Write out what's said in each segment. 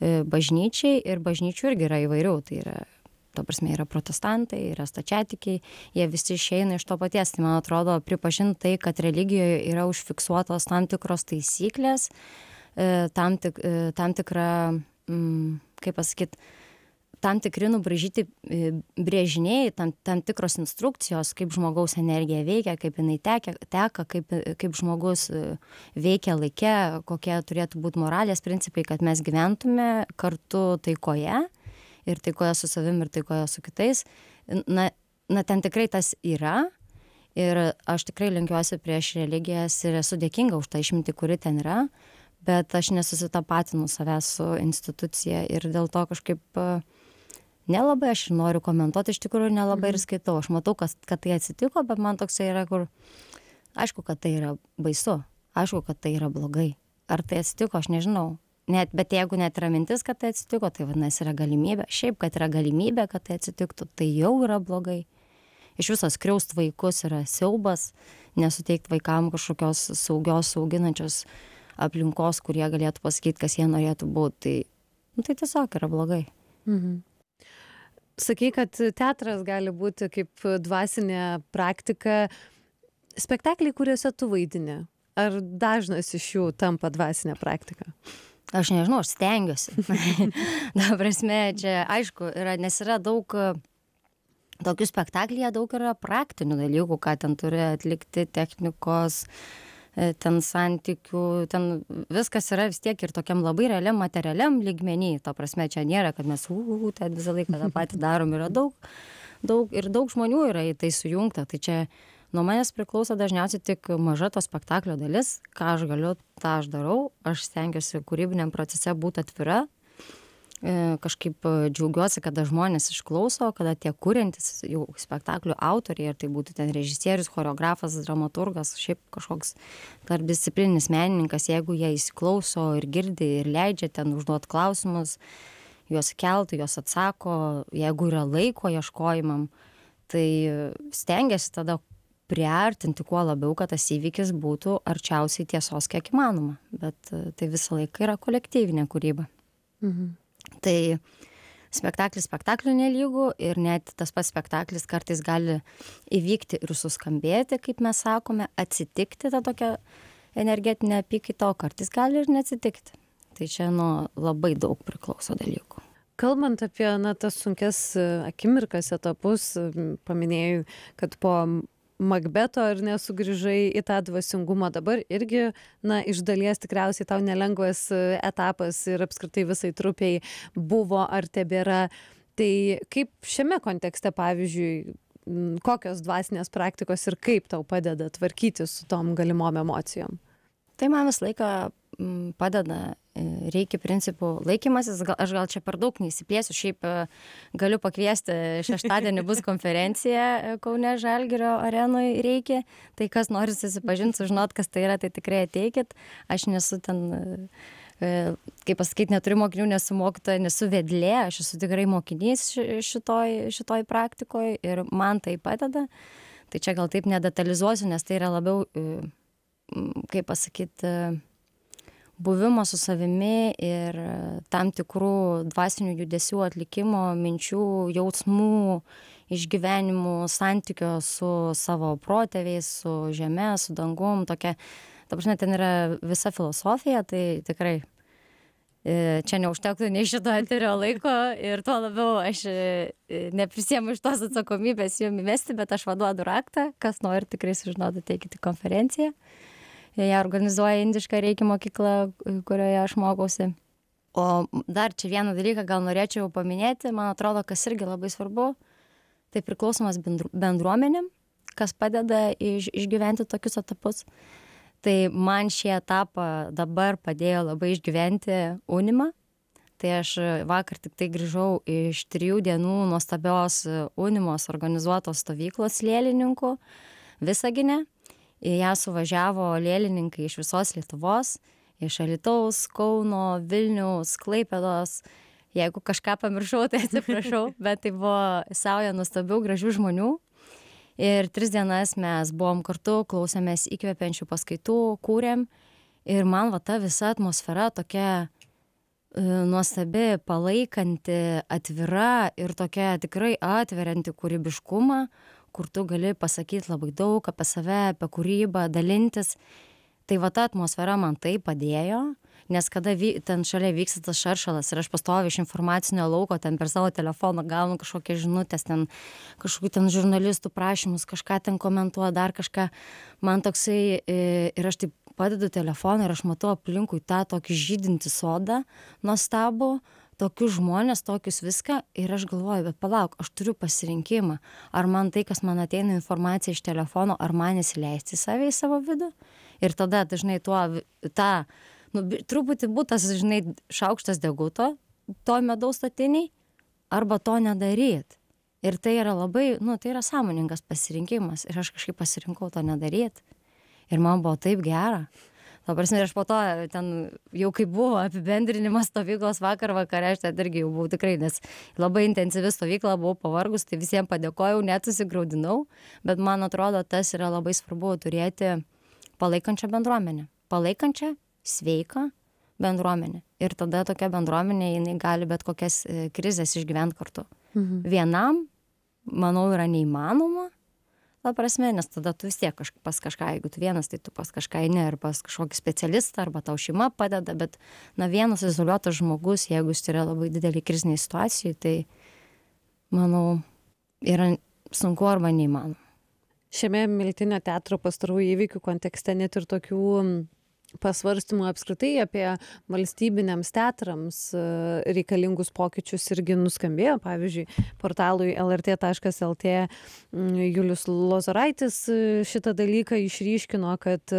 bažnyčiai, ir bažnyčių irgi yra įvairių. Tai yra, ta prasme, yra protestantai, yra stačiatikiai, jie visi išeina iš to paties. Tai man atrodo, pripažinti tai, kad religijoje yra užfiksuotos tam tikros taisyklės, tam tikra, kaip pasakyti, tam tikri nubraižyti brėžiniai, tam tikros instrukcijos, kaip žmogaus energija veikia, kaip jinai teka, kaip žmogus veikia laike, kokie turėtų būti moralės principai, kad mes gyventume kartu taikoje, ir taikoje su savim, ir taikoje su kitais. Na, ten tikrai tas yra, ir aš tikrai lenkiuosi prieš religijas ir esu dėkinga už tą išmintį, kuri ten yra, bet aš nesusitapatinu savęs su institucija, ir dėl to kažkaip nelabai aš ir noriu komentuoti, iš tikrųjų nelabai ir skaitau. Aš matau, kad tai atsitiko, bet man toksai yra, kur aišku, kad tai yra baisu, aišku, kad tai yra blogai. Ar tai atsitiko, aš nežinau. Bet jeigu net yra mintis, kad tai atsitiko, tai vadinasi yra galimybė. Šiaip, kad yra galimybė, kad tai atsitiktų, tai jau yra blogai. Iš viso skriaust vaikus yra siaubas, nesuteikti vaikam kažkokios saugios, auginančios aplinkos, kurie galėtų pasakyti, kas jie norėtų būti. Tai tiesiog yra blogai. Sakei, kad teatras gali būti kaip dvasinė praktika. Spektakliai, kuriuose tu vaidini, ar dažnas iš jų tampa dvasinė praktika? Aš nežinau, aš stengiuosi. Ta prasme, čia aišku, nes yra daug tokių spektaklyje, daug yra praktinių dalykų, ką ten turi atlikti, technikos, ten santykių, ten viskas yra vis tiek ir tokiam labai realiam, materialiam lygmenį. Ta prasme, čia nėra, kad mes ten visą laiką tą patį darom. Yra daug žmonių yra į tai sujungta. Tai čia nuo manęs priklauso dažniausiai tik maža to spektaklio dalis. Ką aš galiu, tą aš darau. Aš stengiuosi kūrybiniam procese būti atvira. Kažkaip džiaugiuosi, kada žmonės išklauso, kada tie kuriantis jau spektaklių autoriai, ar tai būtų ten režisierius, choreografas, dramaturgas, šiaip kažkoks tarpdisciplininis menininkas, jeigu jie įsiklauso ir girdi ir leidžia ten užduoti klausimus, juos kelti, juos atsako, jeigu yra laiko ieškojimam, tai stengiasi tada priartinti kuo labiau, kad tas įvykis būtų arčiausiai tiesos, kiek įmanoma. Bet tai visą laiką yra kolektyvinė kūryba. Tai spektaklis spektaklių nelygų, ir net tas pats spektaklis kartais gali įvykti ir suskambėti, kaip mes sakome, atsitikti tą tokią energetinę apykaitą, o kartais gali ir neatsitikti. Tai čia labai daug priklauso dalykų. Kalbant apie tas sunkias akimirkas, etapus, paminėjai, kad po Makbeto ar nesugrįžai į tą dvasingumą, dabar irgi, iš dalies tikriausiai tau nelengvas etapas ir apskritai visai trupiai buvo ar tebėra. Tai kaip šiame kontekste, pavyzdžiui, kokios dvasinės praktikos ir kaip tau padeda tvarkyti su tom galimom emocijom? Tai man visą laiką padeda reikia principų laikymasis. Aš gal čia per daug neįsiplėsiu, šiaip galiu pakviesti, šeštadienį bus konferencija Kaune Žalgirio arenoj reikia, tai kas nori susipažinti, sužinot, kas tai yra, tai tikrai ateikit. Aš nesu ten, kaip pasakyti, neturiu mokinių, nesu mokytoja, nesu vedlė, aš esu tikrai mokinys šitoj praktikoje ir man tai padeda. Tai čia gal taip nedetalizuosiu, nes tai yra labiau, kaip pasakyti, buvimo su savimi ir tam tikrų dvasinių judesių atlikimo, minčių, jausmų, išgyvenimų, santykio su savo protėviais, su žeme, su dangum. Tokia, ta prasme, ten yra visa filosofija, tai tikrai čia neužtektų nei šito eterio laiko ir tuo labiau aš neprisiemu iš tos atsakomybės jums įmesti, bet aš vaduodu raktą, kas nori tikrai sužinoti, ateikite į konferenciją. Ją organizuoja Indiška Reiki mokykla, kurioje aš mokausi. O dar čia vieną dalyką gal norėčiau paminėti, man atrodo, kas irgi labai svarbu, tai priklausomas bendruomenėm, kas padeda išgyventi tokius etapus. Tai man šį etapą dabar padėjo labai išgyventi Unima. Tai aš vakar tik tai grįžau iš 3 dienų nuostabios Unimos organizuotos stovyklos lėlininkų Visagine. Į ją suvažiavo lėlininkai iš visos Lietuvos, iš Alytaus, Kauno, Vilniaus, Klaipėdos. Jeigu kažką pamiršau, tai atsiprašau, bet tai buvo sauja nuostabių, gražių žmonių. Ir 3 dienas mes buvom kartu, klausėmės įkvepiančių paskaitų, kūrėm. Ir man ta visa atmosfera tokia nuostabi, palaikanti, atvira ir tokia tikrai atverianti kūrybiškumą, kur tu gali pasakyti labai daug apie save, apie kūrybą, dalintis. Tai va ta atmosfera man tai padėjo, nes kada ten šalia vyksta tas šaršalas ir aš pastoviai iš informacinio lauko ten per savo telefoną gaunu kažkokias žinutės, ten kažkokių ten žurnalistų prašymus, kažką ten komentuoja, dar kažką, man toksai ir aš taip padedu telefoną ir aš matau aplinkui tą tokį žydintį sodą nuostabų, tokius žmonės, tokius viską ir aš galvoju, bet palauk, aš turiu pasirinkimą, ar man tai, kas man ateina informacija iš telefono, ar man įsileisti save į savo vidų. Ir tada dažnai truputį būtas, žinai, šaukštas deguto, to medaus statiniai, arba to nedaryt. Ir tai yra labai, tai yra sąmoningas pasirinkimas. Ir aš kažkaip pasirinkau to nedaryt. Ir man buvo taip gera. Ta prasme, aš po to, ten jau kai buvo apibendrinimas stovyklos vakare, aš ten irgi jau buvau tikrai, nes labai intensyvi stovykla, buvau pavargus, tai visiems padėkojau, net susigraudinau, bet man atrodo, tas yra labai svarbu turėti palaikančią bendruomenę. Palaikančią, sveiką bendruomenę. Ir tada tokia bendruomenė, jinai gali bet kokias krizės išgyventi kartu. Vienam, manau, yra neįmanoma, ta prasme, nes tada tu vis tiek pas kažką, jeigu tu vienas, tai tu pas kažką eini ar pas kažkokį specialistą, arba tau šeima padeda, bet vienas izoliuotas žmogus, jeigu jis yra labai didelį krizinį situacijų, tai, manau, yra sunku arba neįmanoma. Šiame Miltinio teatro pastarųjų įvykių kontekste net ir tokių pasvarstymų apskritai apie valstybiniams teatrams reikalingus pokyčius irgi nuskambėjo. Pavyzdžiui, portalui lrt.lt Julius Lozoraitis šitą dalyką išryškino, kad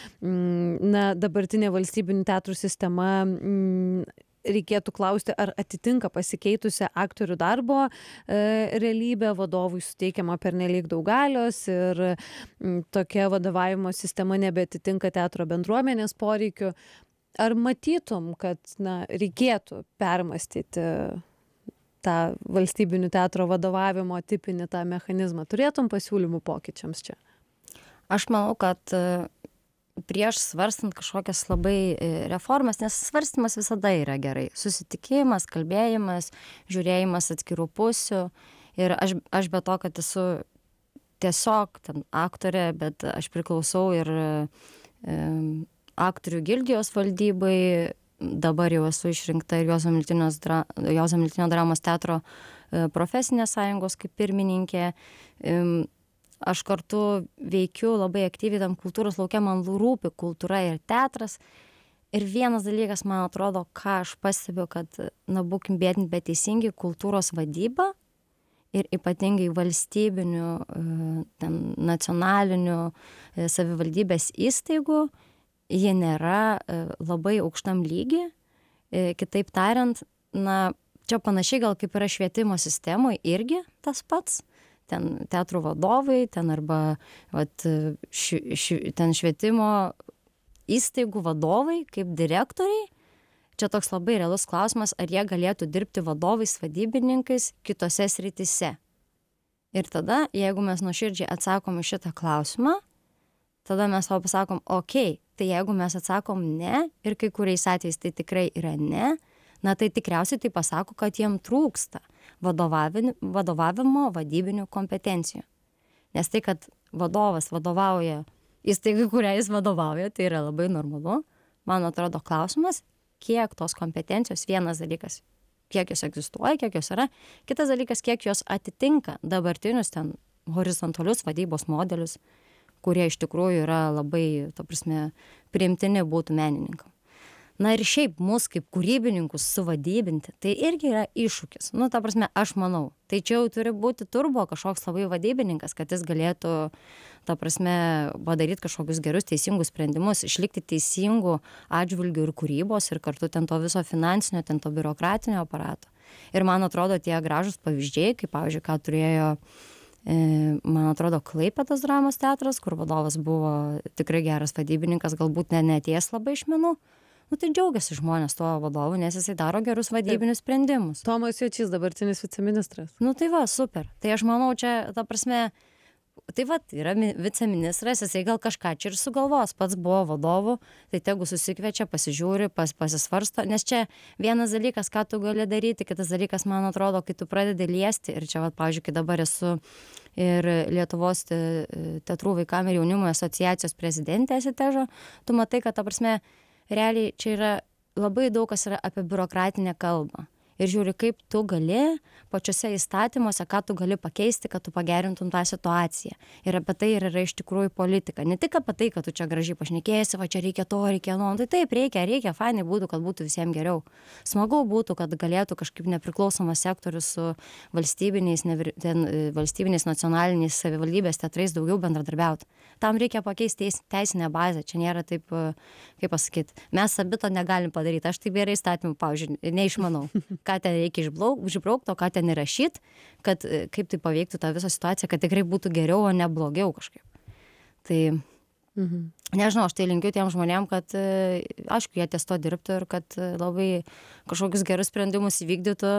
dabartinė valstybinių teatrų sistema reikėtų klausti, ar atitinka pasikeitusią aktorių darbo realybę, vadovui suteikiama pernelyg daug galios ir tokia vadovavimo sistema nebeatitinka teatro bendruomenės poreikių. Ar matytum, kad reikėtų permastyti tą valstybinių teatro vadovavimo tipinį tą mechanizmą? Turėtum pasiūlymų pokyčiams čia? Aš manau, kad prieš svarstant kažkokias labai reformas, nes svarstymas visada yra gerai. Susitikimas, kalbėjimas, žiūrėjimas atskirų pusių. Ir aš be to, kad esu tiesiog ten aktorė, bet aš priklausau ir aktorių gildijos valdybai. Dabar jau esu išrinkta ir Juozo Miltinio dramos teatro profesinės sąjungos kaip pirmininkė. Aš kartu veikiu labai aktyviai tam kultūros lauke, man rūpi kultūra ir teatras. Ir vienas dalykas, man atrodo, ką aš pastebiu, kad, būkim biedni, bet teisingi, kultūros vadyba ir ypatingai valstybinių, nacionalinių savivaldybės įstaigų, jie nėra labai aukštam lygi. Kitaip tariant, čia panašiai gal kaip yra švietimo sistemoje irgi tas pats. Ten teatrų vadovai, ten arba ten švietimo įstaigų vadovai kaip direktoriai. Čia toks labai realus klausimas, ar jie galėtų dirbti vadovais, vadybininkais kitose srityse. Ir tada, jeigu mes nuoširdžiai atsakom į šitą klausimą, tada mes savo pasakom, okei, tai jeigu mes atsakom ne, ir kai kuriais atvejais tai tikrai yra ne, tai tikriausiai tai pasako, kad jiem trūksta vadovavimo, vadybinių kompetencijų. Nes tai, kad vadovas vadovauja įstaigai, kurią jis vadovauja, tai yra labai normalu. Man atrodo klausimas, kiek tos kompetencijos, vienas dalykas, kiek jos egzistuoja, kiek jos yra, kitas dalykas, kiek jos atitinka dabartinius ten horizontalius vadybos modelius, kurie iš tikrųjų yra labai, priimtini būtų menininkam. Ir šiaip mus kaip kūrybininkus suvadybinti, tai irgi yra iššūkis. Aš manau, tai čia jau turi būti turbo kažkoks labai vadybininkas, kad jis galėtų, padaryti kažkokius gerus, teisingus sprendimus, išlikti teisingų atžvilgių ir kūrybos ir kartu ten to viso finansinio, ten to biurokratinio aparato. Ir man atrodo tie gražus pavyzdžiai, kaip pavyzdžiui, ką turėjo, man atrodo, Klaipėdos dramos teatras, kur vadovas buvo tikrai geras vadybininkas, galbūt neties labai iš menų. Tai džiaugiasi žmonės tuo vadovu, nes jisai daro gerus vadybinius sprendimus. Tomas Jočys, dabartinis viceministras. Tai va, super. Tai aš manau, čia, tai vat, yra viceministras, jisai gal kažką čia ir sugalvos, pats buvo vadovu, tai tegu susikviečia, pasižiūri, pasisvarsto, nes čia vienas dalykas, ką tu gali daryti, kitas dalykas, man atrodo, kai tu pradedi liesti, ir čia, vat, pavyzdžiui, kai dabar esu ir Lietuvos teatrų vaikam ir jaunimo asociacijos prezidentė Esitežo, tu matai, kad, ta prasme, realiai čia yra labai daug kas yra apie biurokratinę kalbą. Ir žiūri, kaip tu gali pačiuose įstatymuose, ką tu gali pakeisti, kad tu pagerintum tą situaciją. Ir apie tai yra iš tikrųjų politika. Ne tik apie tai, kad tu čia gražiai pašnekėsi, va čia reikia to, reikia no. Tai taip, reikia, fainai būtų, kad būtų visiems geriau. Smagu būtų, kad galėtų kažkaip nepriklausomas sektorius su valstybiniais nacionaliniais savivaldybės teatrais daugiau bendradarbiauti. Tam reikia pakeisti teisinę bazę. Čia nėra taip, kaip pasakyti, mes abi to negalim padaryti. Aš taip gerai įstatymų, pavyzdžiui, neišmanau. Ką ten reikia išbraukti, o ką ten įrašyti, kad kaip tai paveiktų tą visą situaciją, kad tikrai būtų geriau, o ne blogiau kažkaip. Tai, nežinau, aš tai linkiu tiem žmonėm, kad, aišku, jie ties to dirbtų ir kad labai kažkokius gerus sprendimus įvykdytų,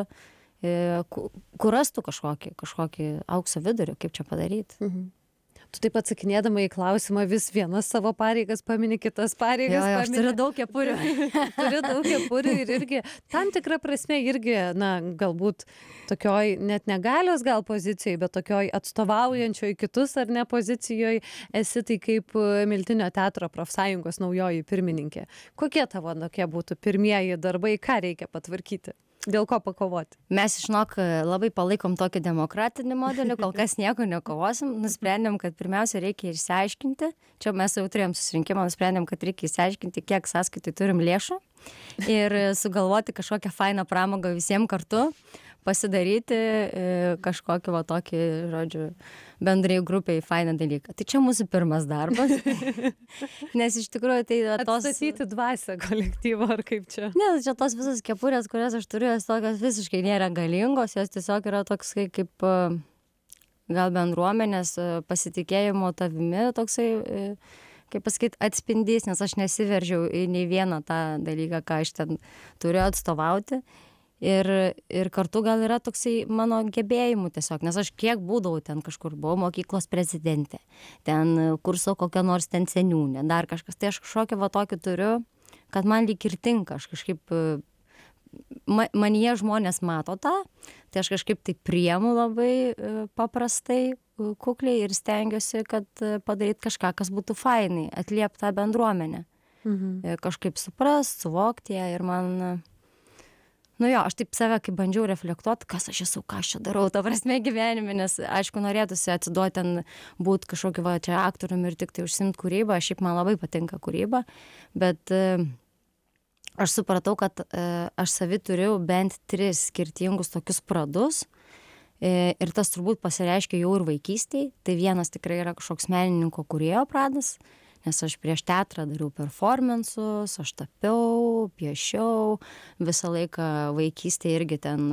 kur rastų kažkokį aukso vidurį, kaip čia padaryti. Tu taip atsakinėdama į klausimą vis vienas savo pareigas pamini, kitas pareigas jo, aš turiu daug kepurių. Turiu daug kepurių ir irgi tam tikra prasme irgi, na, galbūt tokioj net negalios gal pozicijoje, bet tokioj atstovaujančioj kitus ar ne pozicijoje esi, tai kaip Miltinio teatro profsąjungos naujoji pirmininkė. Kokie tavo tokie būtų pirmieji darbai, ką reikia patvarkyti? Dėl ko pakovoti? Mes, žinok, labai palaikom tokį demokratinį modelį, kol kas nieko nekovosim. Nusprendėm, kad pirmiausia reikia išsiaiškinti. Čia mes jau turėjom susirinkimą, nusprendėm, kad reikia išsiaiškinti, kiek sąskaitai turim lėšų ir sugalvoti kažkokią fainą pramogą visiems kartu, pasidaryti kažkokį va tokį, žodžiu, bendrai grupiai fainą dalyką. Tai čia mūsų pirmas darbas. Nes iš tikrųjų tai tos... Atstatyti dvasią kolektyvo ar kaip čia? Ne, čia tos visos kepurės, kurias aš turiu, jos tokios visiškai nėra galingos, jos tiesiog yra toks kaip gal bendruomenės pasitikėjimo tavimi, toksai, kaip pasakyti, atspindys, nes aš nesiveržiau į nei vieną tą dalyką, ką aš ten turiu atstovauti. Ir kartu gal yra toksai mano gebėjimų tiesiog, nes aš kiek būdavau ten kažkur, buvau mokyklos prezidentė, ten kurso kokia nors ten seniūnė, dar kažkas, tai aš kažkokį va tokį turiu, kad man lyg ir tinka, aš kažkaip, manyje žmonės mato tą, tai aš kažkaip tai priemu labai paprastai, kukliai ir stengiuosi, kad padaryt kažką, kas būtų fainai, atliepti tą bendruomenę, kažkaip suprast, suvokti ją ir man... Nu jo, aš taip save kaip bandžiau reflektuoti, kas aš esu, ką aš čia darau, ta prasme gyvenime, nes aišku norėtųsi atsiduoti ten būti kažkokį va čia aktoriumi ir tik tai užsiimti kūrybą, šiaip man labai patinka kūryba, bet aš supratau, kad aš savi turiu bent 3 skirtingus tokius pradus ir tas turbūt pasireiškia jau ir vaikystėj, tai vienas tikrai yra kažkoks menininko kūrėjo pradas, nes aš prieš teatrą dariau performansus, aš tapiau, piešiau, visą laiką vaikystėje irgi ten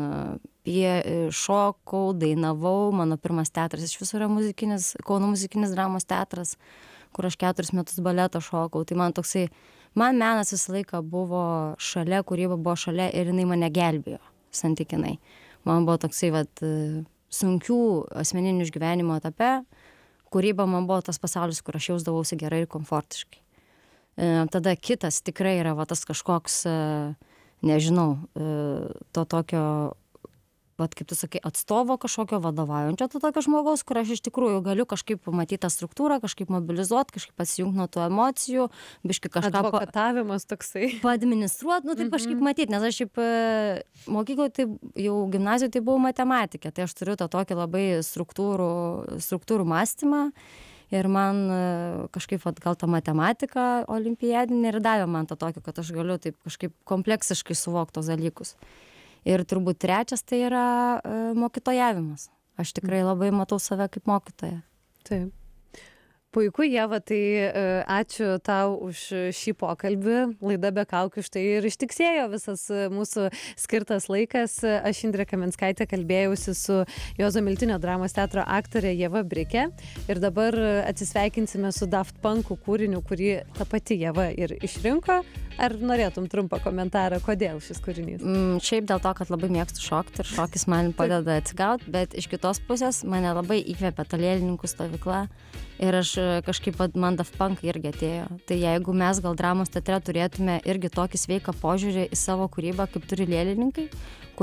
šokau, dainavau, mano pirmas teatras iš viso yra Kauno muzikinis dramos teatras, kur aš 4 metus baletą šokau, tai man toksai, man menas visą laiką buvo šalia, kūryba buvo šalia ir jinai mane gelbėjo, santykinai. Man buvo toksai, vat, sunkių asmeninių išgyvenimo etape, kūryba man buvo tas pasaulis, kur aš jausdavausi gerai ir komfortiškai. Tada kitas tikrai yra va tas kažkoks, nežinau, to tokio, vat kaip tu sakai, atstovo kažkokio vadovaujančio to tokio žmogaus, kur aš iš tikrųjų galiu kažkaip pamatyti tą struktūrą, kažkaip mobilizuoti, kažkaip pasijungti nuo tų emocijų, biškai kažką... Advokatavimas toksai. Paadministruoti, nu taip kažkaip matyti, nes aš šiaip mokykloje, tai jau gimnazijoje tai buvau matematikė, tai aš turiu tą tokį labai struktūrų mąstymą ir man kažkaip gal ta matematika olimpiadinė ir davė man tą tokį, kad aš galiu taip kažkaip kompleksiškai suvokti tos dalykus. Ir turbūt trečias tai yra mokytojavimas. Aš tikrai labai matau save kaip mokytoja. Taip. Puiku, Ieva, tai ačiū tau už šį pokalbį. Laida be kaukių štai ir ištiksėjo visas mūsų skirtas laikas. Aš Indrė Kaminskaitė kalbėjausi su Juozo Miltinio dramos teatro aktorė Ieva Brikė. Ir dabar atsisveikinsime su Daft Punkų kūriniu, kurį ta pati Ieva ir išrinko. Ar norėtum trumpą komentarą, kodėl šis kūrinys? Šiaip dėl to, kad labai mėgstu šokti ir šokis man padeda atsigauti, bet iš kitos pusės mane labai įkvėpia ta lėlininkų stovykla ir aš kažkaip, man Daft Punk irgi atėjo. Tai jeigu mes gal dramos teatre turėtume irgi tokį sveiką požiūrį į savo kūrybą, kaip turi lėlininkai,